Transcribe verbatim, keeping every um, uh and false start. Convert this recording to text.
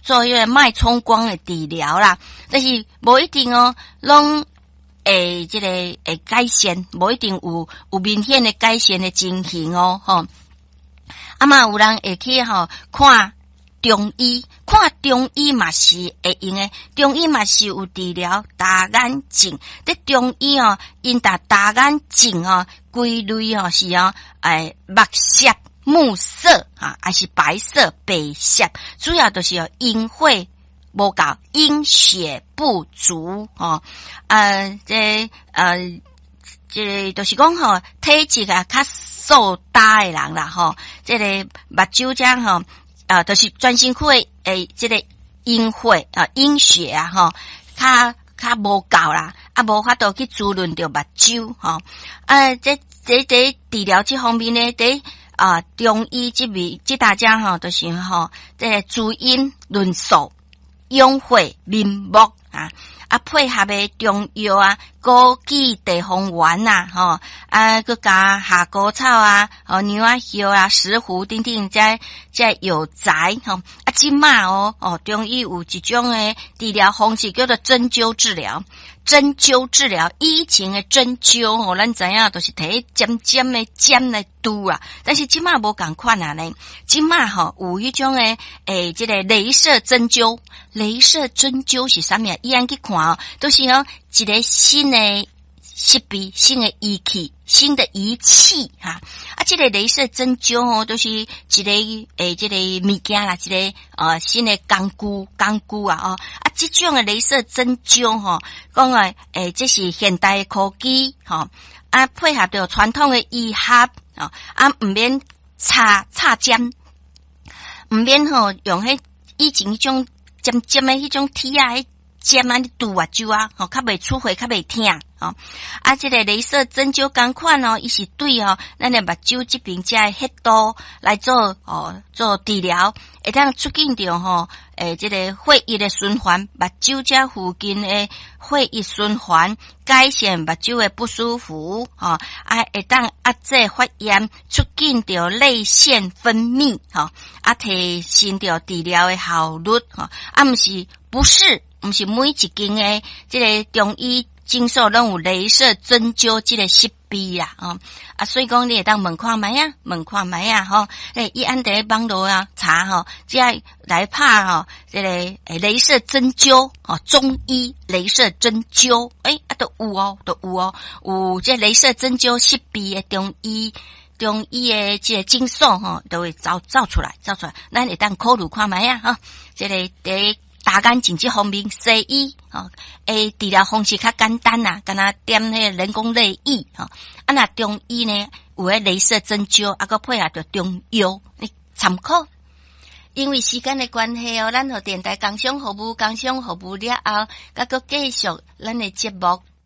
做迄个脉冲光的治疗啦，但是无一定哦，拢会即个会改善，无一定有有明显的改善的情形哦，吼。啊嘛有人会去吼看中医，看中医嘛是会用的，中医嘛是有治疗大眼症。伫中医哦，因达大眼症哦，归类哦是哦，诶，目色、目色啊，还是白色、白色，主要都是哦阴血无够，阴血不足哦。呃，这呃，这就是讲吼，体质啊较瘦大的人啦吼，这个目睭这吼。啊，就是专心看诶，这个阴血啊、阴血啊，吼，较较无够啦，啊，无法度去滋润着目睭，吼，啊，这这这治疗这方面呢，第啊中医这边这大家吼，就是吼，这个滋阴润燥、养血明目啊。啊，配合的中药啊，枸杞地黄丸啊，吼，啊，佮加夏枯草啊，哦，牛仔叶啊，石斛等等，这这有材吼。啊，即马哦，哦，中医有一种诶治疗方式叫做针灸治疗。针灸治疗，以前的针灸吼，咱知影都是摕尖尖的尖来拄啊，但是即马无共款啊呢。即马吼有迄种诶诶，这个雷射针灸。雷射针灸是啥物啊？伊安去看哦，都是哦一个新的设备、新的仪器、新的仪器哈。啊，这个雷射针灸哦，都是一个诶，这个物件啦，一个呃新的工具、工具啊哦。啊，这种的雷射针灸吼，讲诶诶，这是现代的科技吼，啊，配合着传统的医学哦，啊，唔免插插针，唔免吼用迄以前迄种。尖尖的迄种铁啊，迄尖啊，你拄目睭啊，吼，较袂出血，较袂疼哦。啊，这个雷射针灸共款哦，伊是对哦，咱的目睭这边遮的血道来做哦做治疗，会当促进着吼，诶，这个血液的循环，目睭遮附近的血液循环，改善目睭的不舒服哦，啊，会当压制发炎，促进着泪腺分泌，吼，啊，提升着治疗的效率，吼，啊，毋是不是，毋是每一间的这个中医诊所拢有雷射针灸这个设备啦，哦，啊，所以讲你会当问看觅啊，问看觅啊，吼，诶，伊按伫网络啊查吼，只要来拍吼，这个诶雷射针灸，吼，中医雷射针灸，诶，啊都有哦，都有哦，有这雷射针灸设备的中医。中医的这个诊所吼，都会找找出来，找出来，咱会当考虑看觅啊，吼，这个第大眼睛这方面，西医吼，诶，治疗方式较简单啦，敢若点迄个人工泪液吼，啊那中医呢有迄雷射针灸，啊个配合着中药，你参考。因为时间的关系哦，咱和电台工商服务、工商服务了后，甲个继续咱的节目。